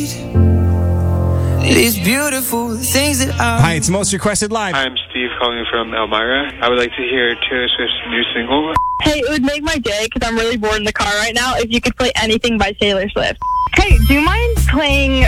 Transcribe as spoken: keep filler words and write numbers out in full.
These beautiful things that I... Hi, it's Most Requested Live. I'm Steve calling from Elmira. I would like to hear Taylor Swift's new single. Hey, it would make my day because I'm really bored in the car right now if you could play anything by Taylor Swift. Hey, do you mind playing